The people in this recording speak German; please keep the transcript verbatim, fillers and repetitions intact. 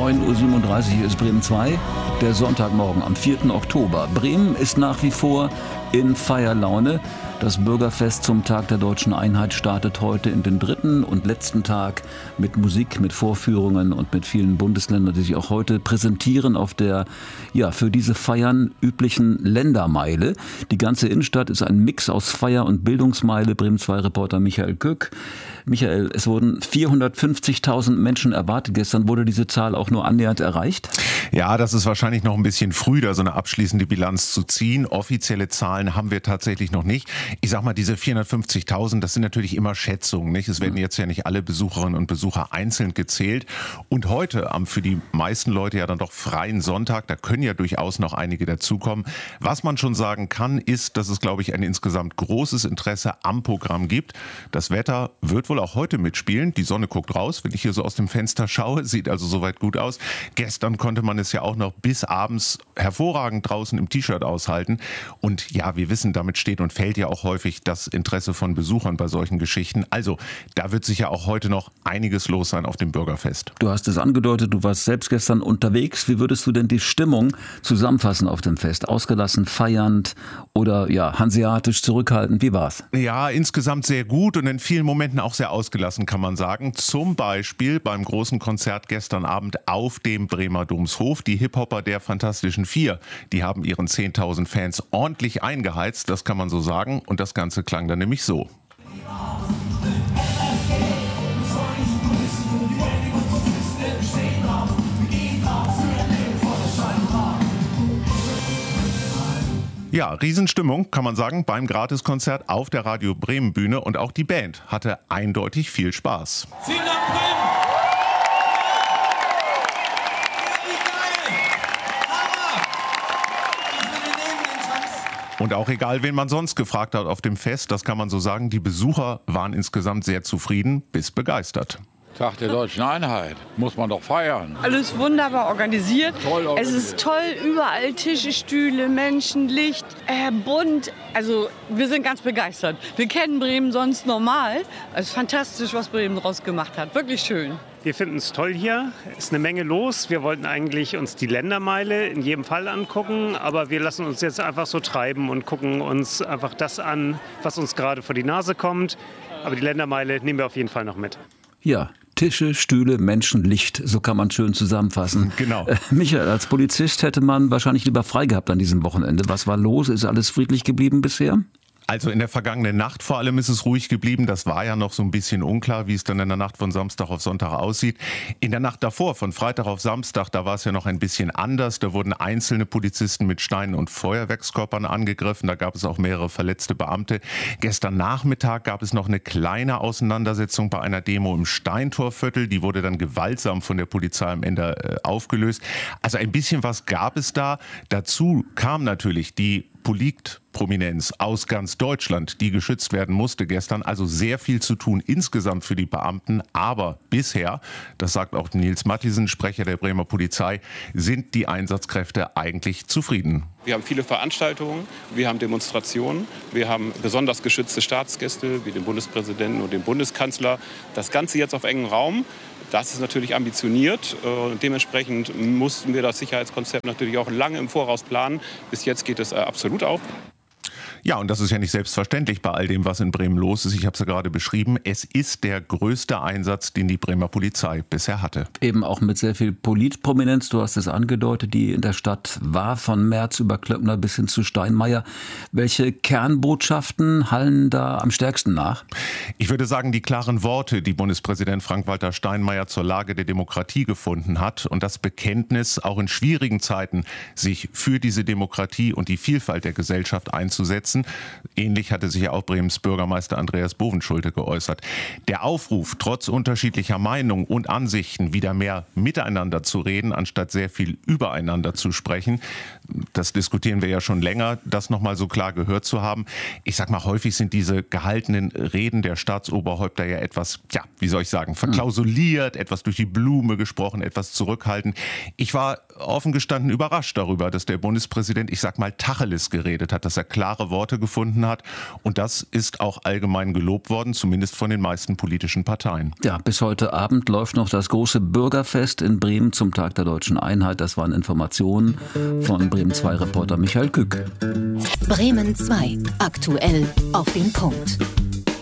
neun Uhr siebenunddreißig ist Bremen zwei, der Sonntagmorgen am vierten Oktober. Bremen ist nach wie vor in Feierlaune. Das Bürgerfest zum Tag der Deutschen Einheit startet heute in den dritten und letzten Tag mit Musik, mit Vorführungen und mit vielen Bundesländern, die sich auch heute präsentieren auf der ja für diese Feiern üblichen Ländermeile. Die ganze Innenstadt ist ein Mix aus Feier- und Bildungsmeile. Bremen zwei Reporter Michael Kück. Michael, es wurden vierhundertfünfzigtausend Menschen erwartet. Gestern wurde diese Zahl auch nur annähernd erreicht. Ja, das ist wahrscheinlich noch ein bisschen früh, da so eine abschließende Bilanz zu ziehen. Offizielle Zahlen haben wir tatsächlich noch nicht. Ich sag mal, diese vierhundertfünfzigtausend, das sind natürlich immer Schätzungen, nicht? Es werden jetzt ja nicht alle Besucherinnen und Besucher einzeln gezählt. Und heute, am für die meisten Leute ja dann doch freien Sonntag, da können ja durchaus noch einige dazukommen. Was man schon sagen kann, ist, dass es, glaube ich, ein insgesamt großes Interesse am Programm gibt. Das Wetter wird wohl auch heute mitspielen. Die Sonne guckt raus, wenn ich hier so aus dem Fenster schaue. Sieht also soweit gut aus. Gestern konnte man es ja auch noch bis abends hervorragend draußen im T-Shirt aushalten. Und ja, wir wissen, damit steht und fällt ja auch häufig das Interesse von Besuchern bei solchen Geschichten. Also, da wird sicher auch heute noch einiges los sein auf dem Bürgerfest. Du hast es angedeutet, du warst selbst gestern unterwegs. Wie würdest du denn die Stimmung zusammenfassen auf dem Fest? Ausgelassen, feiernd oder ja, hanseatisch zurückhaltend? Wie war's? Ja, insgesamt sehr gut und in vielen Momenten auch sehr ausgelassen, kann man sagen. Zum Beispiel beim großen Konzert gestern Abend auf dem Bremer Domshof. Die Hip-Hopper der Fantastischen Vier, die haben ihren zehntausend Fans ordentlich eingeheizt, das kann man so sagen. Und das Ganze klang dann nämlich so. Ja, Riesenstimmung, kann man sagen, beim Gratiskonzert auf der Radio Bremen Bühne. Und auch die Band hatte eindeutig viel Spaß. Vielen Dank, Bremen! Und auch egal, wen man sonst gefragt hat auf dem Fest, das kann man so sagen, die Besucher waren insgesamt sehr zufrieden bis begeistert. Tag der Deutschen Einheit, muss man doch feiern. Alles wunderbar organisiert. Toll organisiert. Es ist toll, überall Tische, Stühle, Menschen, Licht, äh, bunt. Also wir sind ganz begeistert. Wir kennen Bremen sonst normal. Es ist fantastisch, was Bremen draus gemacht hat. Wirklich schön. Wir finden es toll hier. Es ist eine Menge los. Wir wollten eigentlich uns die Ländermeile in jedem Fall angucken, aber wir lassen uns jetzt einfach so treiben und gucken uns einfach das an, was uns gerade vor die Nase kommt. Aber die Ländermeile nehmen wir auf jeden Fall noch mit. Ja, Tische, Stühle, Menschen, Licht, so kann man schön zusammenfassen. Genau. Äh, Michael, als Polizist hätte man wahrscheinlich lieber frei gehabt an diesem Wochenende. Was war los? Ist alles friedlich geblieben bisher? Also in der vergangenen Nacht vor allem ist es ruhig geblieben. Das war ja noch so ein bisschen unklar, wie es dann in der Nacht von Samstag auf Sonntag aussieht. In der Nacht davor, von Freitag auf Samstag, da war es ja noch ein bisschen anders. Da wurden einzelne Polizisten mit Steinen und Feuerwerkskörpern angegriffen. Da gab es auch mehrere verletzte Beamte. Gestern Nachmittag gab es noch eine kleine Auseinandersetzung bei einer Demo im Steintorviertel. Die wurde dann gewaltsam von der Polizei am Ende äh, aufgelöst. Also ein bisschen was gab es da. Dazu kam natürlich die Politprominenz aus ganz Deutschland, die geschützt werden musste gestern. Also sehr viel zu tun insgesamt für die Beamten. Aber bisher, das sagt auch Nils Mathiesen, Sprecher der Bremer Polizei, sind die Einsatzkräfte eigentlich zufrieden. Wir haben viele Veranstaltungen, wir haben Demonstrationen, wir haben besonders geschützte Staatsgäste wie den Bundespräsidenten und den Bundeskanzler. Das Ganze jetzt auf engem Raum. Das ist natürlich ambitioniert. Dementsprechend mussten wir das Sicherheitskonzept natürlich auch lange im Voraus planen. Bis jetzt geht es absolut auf. Ja, und das ist ja nicht selbstverständlich bei all dem, was in Bremen los ist. Ich habe es ja gerade beschrieben. Es ist der größte Einsatz, den die Bremer Polizei bisher hatte. Eben auch mit sehr viel Politprominenz. Du hast es angedeutet, die in der Stadt war, von Merz über Klöckner bis hin zu Steinmeier. Welche Kernbotschaften hallen da am stärksten nach? Ich würde sagen, die klaren Worte, die Bundespräsident Frank-Walter Steinmeier zur Lage der Demokratie gefunden hat und das Bekenntnis, auch in schwierigen Zeiten sich für diese Demokratie und die Vielfalt der Gesellschaft einzusetzen. Ähnlich hatte sich ja auch Bremens Bürgermeister Andreas Bovenschulte geäußert. Der Aufruf, trotz unterschiedlicher Meinungen und Ansichten wieder mehr miteinander zu reden, anstatt sehr viel übereinander zu sprechen, das diskutieren wir ja schon länger, das nochmal so klar gehört zu haben. Ich sag mal, häufig sind diese gehaltenen Reden der Staatsoberhäupter ja etwas, ja, wie soll ich sagen, verklausuliert, mhm. etwas durch die Blume gesprochen, etwas zurückhaltend. Ich war offen gestanden überrascht darüber, dass der Bundespräsident, ich sag mal, Tacheles geredet hat, dass er klare Worte gefunden hat. Und das ist auch allgemein gelobt worden, zumindest von den meisten politischen Parteien. Ja, bis heute Abend läuft noch das große Bürgerfest in Bremen zum Tag der Deutschen Einheit. Das waren Informationen von Bremen zwei Reporter Michael Kück. Bremen zwei. Aktuell auf den Punkt.